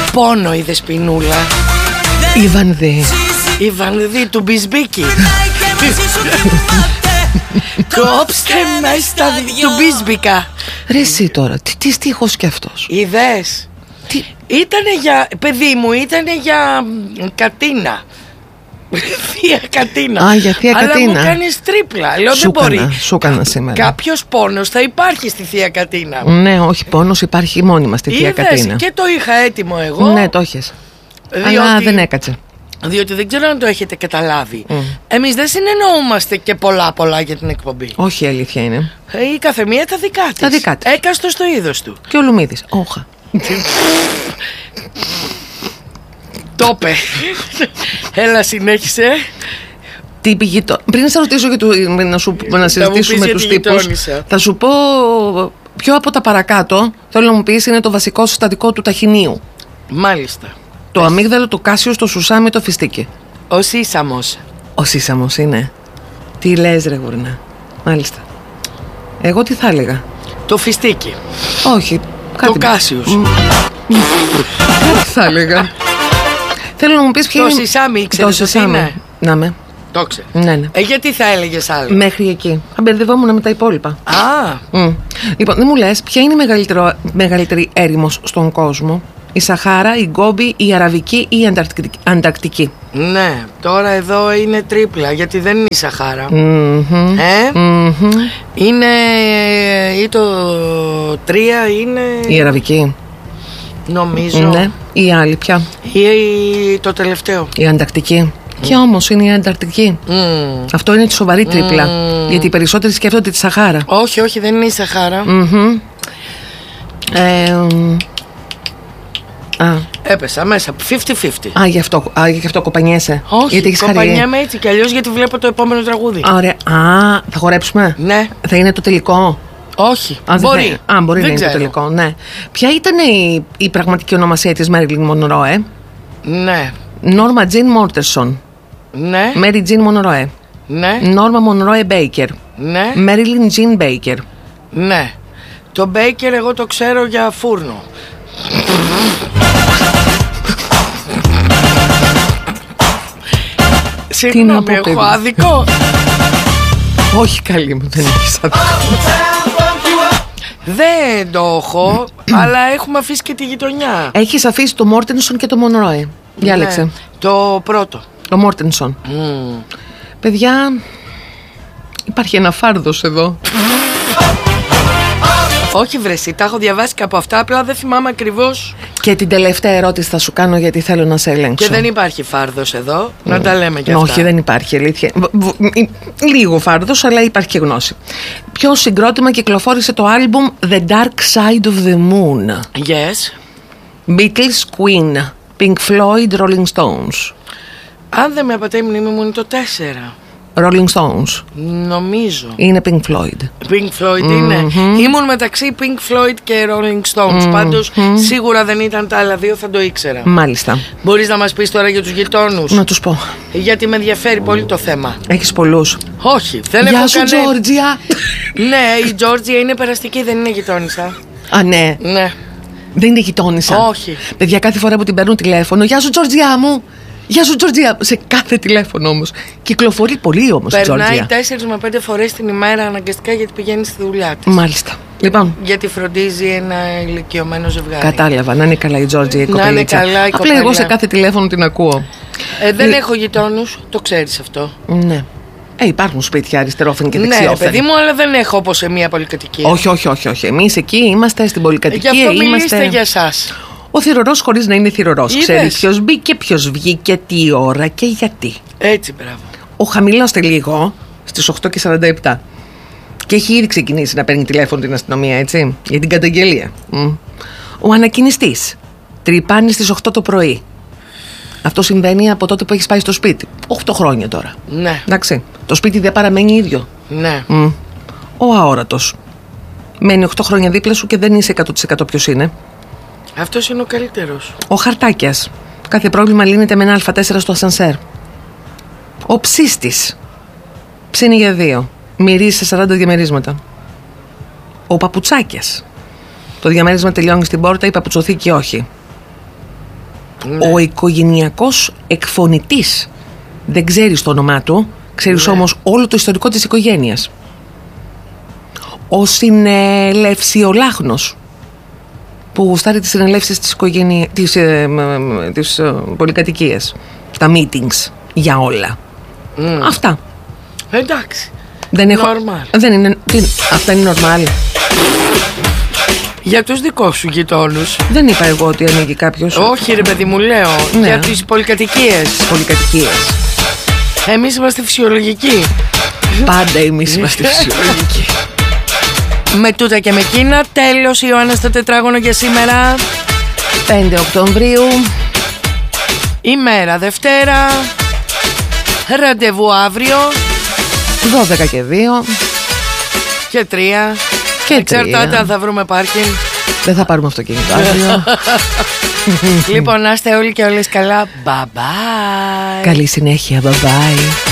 πόνο η Δεσποινούλα. Η Βανδύ. Η Βανδύ του Μπισμπίκη. Κόψτε με στα του Μπισμπίκα. Ρε εσύ τώρα, τι στίχος κι αυτός. Είδες. Ήτανε για, παιδί μου, ήτανε για Κατίνα. Θεία Κατίνα. Α, για Θεία Κατίνα. Αλλά μου κάνεις τρίπλα. Λέω δεν μπορεί. Σου έκανα σήμερα. Κάποιος πόνος θα υπάρχει στη Θεία Κατίνα. Ναι, όχι, πόνος υπάρχει μόνιμα στη Θεία Κατίνα. Και το είχα έτοιμο εγώ. Ναι, το έχεις. Αλλά δεν έκατσε. Διότι δεν ξέρω αν το έχετε καταλάβει. Εμείς δεν συνεννοούμαστε και πολλά για την εκπομπή. Όχι, η αλήθεια είναι. Η καθεμία τα δικά της. Τα δικά της. Έκαστος στο είδος του. Και ο Λουμίδης. Όχα. Το είπε. Έλα, συνέχισε. Τι πήγε το. Πριν να σε ρωτήσω να συζητήσουμε τους τύπους, θα σου πω ποιο από τα παρακάτω θέλω να μου πεις είναι το βασικό συστατικό του ταχινίου. Μάλιστα. Το αμύγδαλο, το κάσιο, το σουσάμι, το φιστίκι. Ο σύσαμος. Ο σύσαμος είναι. Τι λες ρε γουρνά. Μάλιστα. Εγώ τι θα έλεγα. Το φιστίκι. Όχι. Το κάσιος. Κάτι θα έλεγα. Θέλω να μου πεις ποιο είναι. Το σισάμι, ξέρεις τι είναι. Να με. Το ξέρω. Ναι. Γιατί θα έλεγες άλλο. Μέχρι εκεί. Αμπερδευόμουν με τα υπόλοιπα. Λοιπόν, δεν μου λες ποια είναι η μεγαλύτερη έρημος στον κόσμο. Η Σαχάρα, η Γκόμπι, η Αραβική ή η Ανταρκτική. Ναι, τώρα εδώ είναι τρίπλα γιατί δεν είναι η Σαχάρα. Είναι ή το 3 είναι η Αραβική. Νομίζω. Ναι, η άλλη πια. Ή το τελευταίο. Η Ανταρκτική. Και όμως είναι η Ανταρκτική. Αυτό είναι τη σοβαρή τρίπλα. Γιατί οι περισσότεροι σκέφτονται τη Σαχάρα. Όχι, δεν είναι η Σαχάρα. Έπεσα μέσα 50-50. Γι' αυτό κοπανιέσαι. Όχι, γιατί κοπανιέμαι έτσι κι αλλιώς γιατί βλέπω το επόμενο τραγούδι. Ωραία. Θα χορέψουμε. Ναι. Θα είναι το τελικό. Όχι. Μπορεί. Μπορεί να είναι το τελικό. Ναι. Ποια ήταν η πραγματική ονομασία της Marilyn Monroe? Ναι. Norma Jean Mortenson. Ναι. Mary Jean Monroe. Ναι. Norma Monroe Baker. Ναι. Marilyn Jean Baker. Ναι. Το Baker εγώ το ξέρω για φούρνο. Συγγνώμη, έχω άδικο. Όχι καλή μου, δεν έχεις άδικο. Δεν το έχω, αλλά έχουμε αφήσει και τη γειτονιά. Έχεις αφήσει το Μόρτενσον και το Μονρόε. Διάλεξε. Ναι, το πρώτο. Το Μόρτενσον. Παιδιά, υπάρχει ένα φάρδος εδώ. Όχι βρεσί, τα έχω διαβάσει και από αυτά, απλά δεν θυμάμαι ακριβώς. Και την τελευταία ερώτηση θα σου κάνω γιατί θέλω να σε ελέγξω. Και δεν υπάρχει φάρδος εδώ, να τα λέμε κι αυτά. Όχι, δεν υπάρχει, αλήθεια. Λίγο φάρδος, αλλά υπάρχει και γνώση. Ποιο συγκρότημα κυκλοφόρησε το άλμπουμ The Dark Side of the Moon? Yes. Beatles, Queen, Pink Floyd, Rolling Stones. Αν δεν με απατάει η μνήμη μου είναι το 4. Rolling Stones. Νομίζω. Είναι Pink Floyd. Pink Floyd είναι. Ήμουν μεταξύ Pink Floyd και Rolling Stones. Πάντως σίγουρα δεν ήταν τα άλλα δύο, θα το ήξερα. Μάλιστα. Μπορείς να μας πεις τώρα για τους γειτόνους? Να τους πω. Γιατί με ενδιαφέρει πολύ το θέμα. Έχεις πολλούς? Όχι, δεν έχω κανένα. Γεια σου Τζόρτζια. Ναι, η Τζόρτζια είναι περαστική, δεν είναι γειτόνισσα. Α, ναι. Ναι. Δεν είναι γειτόνισσα. Όχι. Παιδιά, κάθε φορά που την παίρνουν τηλέφωνο, γεια σου Τζόρτζια μου. Γεια σου Τζόρτζια. Σε κάθε τηλέφωνο όμως. Κυκλοφορεί πολύ όμως η Τζόρτζια. Περνάει 4 με 5 φορές την ημέρα αναγκαστικά γιατί πηγαίνει στη δουλειά της. Μάλιστα. Λοιπόν. Γιατί φροντίζει ένα ηλικιωμένο ζευγάρι. Κατάλαβα. Να είναι καλά η Τζόρτζια, η κοπελίτσα. Να είναι καλά η κοπέλα. Απλά εγώ σε κάθε τηλέφωνο την ακούω. Δεν έχω γειτόνους, το ξέρεις αυτό. Ναι. Υπάρχουν σπίτια αριστερόφεν και δεξιόφεν. Ναι, παιδί μου, αλλά δεν έχω όπως σε μια πολυκατοικία. Όχι. Εμείς εκεί είμαστε στην πολυκατοικία. Γι' αυτό μιλήστε για εσάς. Ο θηρορός χωρίς να είναι θηρορός. Ξέρει ποιος μπήκε, ποιος βγήκε, τι ώρα και γιατί. Έτσι, μπράβο. Ο χαμηλώστε λίγο στις 8:47. Και έχει ήδη ξεκινήσει να παίρνει τηλέφωνο την αστυνομία, έτσι, για την καταγγελία. Ο ανακοινιστής τρυπάνει στις 8 το πρωί. Αυτό συμβαίνει από τότε που έχεις πάει στο σπίτι. 8 χρόνια τώρα. Ναι. Εντάξει. Το σπίτι δεν παραμένει ίδιο. Ναι. Ο αόρατος μένει 8 χρόνια δίπλα σου και δεν είσαι 100% ποιος είναι. Αυτός είναι ο καλύτερος. Ο χαρτάκιας. Κάθε πρόβλημα λύνεται με ένα Α4 στο ασανσέρ. Ο ψίστης. Ψήνει για 2. Μυρίζει σε 40 διαμερίσματα. Ο παπουτσάκιας. Το διαμέρισμα τελειώνει στην πόρτα, η παπουτσοθήκη όχι. Ο οικογενειακός εκφωνητής. Δεν ξέρεις το όνομά του, ξέρεις όμως όλο το ιστορικό της οικογένειας. Ο συνελευσιολάχνος, που γουστάρει τις συνελεύσεις της πολυκατοικίας, τα meetings για όλα. Αυτά. Εντάξει. Δεν έχω. Δεν είναι. Αυτά είναι normal. Για τους δικούς σου γειτόνους. Δεν είπα εγώ ότι ανοίγει κάποιος. Όχι ρε παιδί μου, λέω. Ναι. Για τις πολυκατοικίες. Εμείς είμαστε φυσιολογικοί. Πάντα εμείς είμαστε φυσιολογικοί. Με τούτα και με εκείνα, τέλος Ιωάννα στο τετράγωνο για σήμερα. 5 Οκτωβρίου. Ημέρα Δευτέρα. Ραντεβού αύριο 12 και 2 και 3. Εξαρτάται αν θα βρούμε πάρκινγκ. Δεν θα πάρουμε αυτοκίνητο αύριο. Λοιπόν, να είστε όλοι και όλες καλά. Bye bye. Καλή συνέχεια. Bye bye.